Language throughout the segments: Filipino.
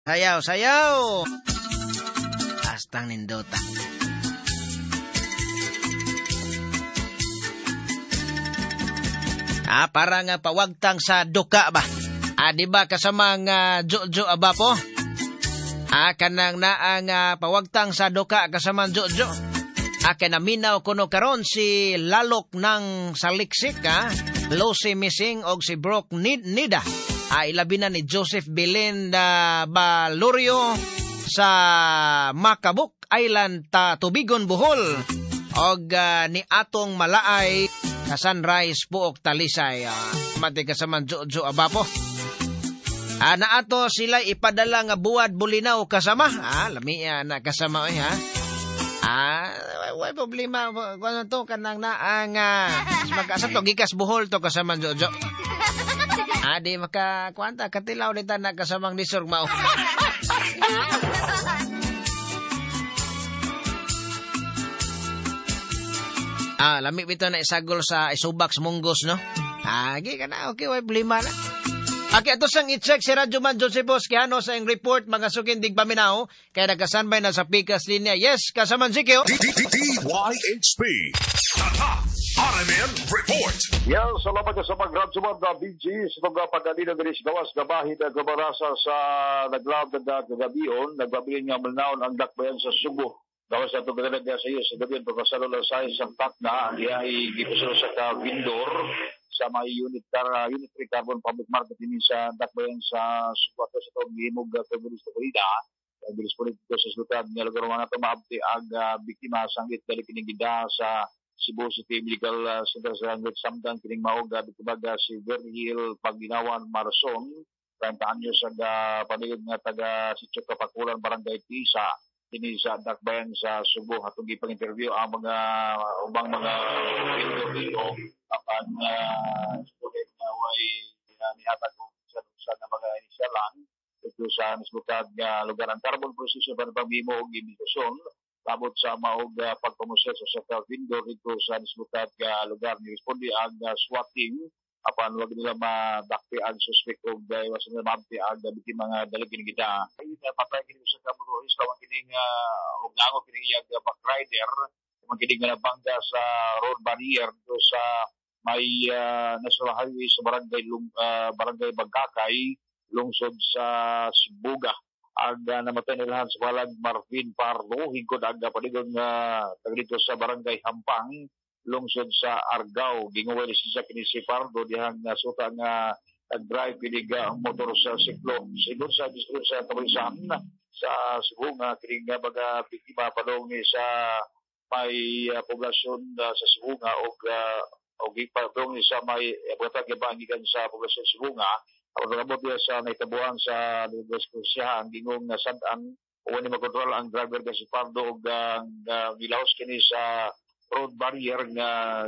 Sayaw, sayaw. Astang nindota. Parang pawagtang sa duka ba? Di ba kasama nga Jojo aba po? Kanang naang pawagtang sa duka kasama Jojo. Kinaminaw kuno karon si Lalok ng Saliksik, Lucy Missing og si Brooke Nida. Ilabi na ni Joseph Belinda Balorio sa Makabuk Island, Tubigon, Bohol. Og ni Atong Malaay sa Sunrise Puok Talisay. Mati kasaman Jojo Abapo. Na ato sila ipadala nga buwad bulinaw kasama. Lami na kasama ha. Way problema. Kung to kanang naang magkasa to gikas Bohol to kasama Jojo. Di makakwanta katilaw nita na kasamang disor mao. Lami bito na isagol sa isubak sa munggos, no? Agi ka na, okay, way problema na. Ato sang i-check si Radyo Man Josepos Quijano sa yung report, mga sukindig paminaw, kaya nagkasanbay na sa Pikas Linya. Yes, kasaman si Kyo. DYHP RMN Report. Yes, salamat ka sa pag-Radyo Man na BG. Sa itong pagkalina ng gawas na bahid na kabarasa sa naglab na kagabion, nagbabilin nga malnaon ang dakbayan sa Subo. Gawas na itong kagalaga sa iyo sa gabion, pagkasalo lang sa isang takna, ay gipusalo sa ka-vendor sa may unit 3 carbon public market din sa dakbayan sa Subo at sa itong himog kabilis na kalida. Kabilis politiko sa sulutad ng lugar mga tumabti ang biktima sanggit dali kinigida sa Cebu City Medical Center sa Hanggang Samdan kining maoga bitibaga si Verhil Pagdinawan Marason 30 anyos sa paligid nga taga Sitio Kapakulan Barangay Tisa kini sa dakbayan sa Subo atong gipang-interview ang mga ubang mga dito apan student na way nihatag sa mga initialan ito sa nasbutad nga lugar ang carbon processor para pamimo og imbisasyon labot sa maog pagpamuseso sa vendor dito sa nasbutad nga lugar ni responde ang SWAT team apan wag nila madakpi ang suspect og was nila mabti ang biktima nga dali kini kita ay patay kini sa kamuruhis lawan kini og nango kini iyang backrider kini nga bangga sa road barrier do sa may national highway sa barangay Bagkakay lungsod sa Sibuga. Ang namatay nilahan sa balag Marvin Pardo, hingkod ang panigon dito sa barangay Hampang, lungsod sa Argao. Ginguway siya kini si Pardo, dihang suta nga nag-drive piniga ang motor sa siklo. Siguro sa district sa Tabrisan, sa Sibuga, kini nga baga biktima padong sa may poblasyon sa Sibuga o gipadong sa may abatag bangigan sa poblasyon sa Sibuga. Ang nabot niya sa naitabuhan sa negosyo ang gingong nasadaan o ni makontrol ang driver kasi Pardo o milaos kini sa road barrier nga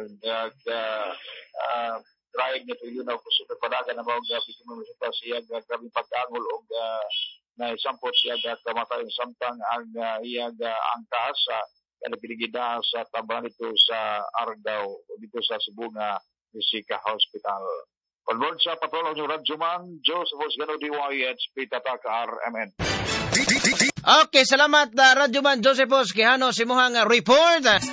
drive nito yun ang kusunod padagan na mga biktima sa siya grabing pag-angol o na isampot siya kamatay samtang ang iyag angkas sa pinigida sa tabahan nito sa Argao o dito sa Cebu nga Misika Hospital. Convert sa patulong ng Radyo Man, Joseph Osgano DYHP Tatak RMN. Okay, salamat Radyo Man Joseph Quijano si Muhang report.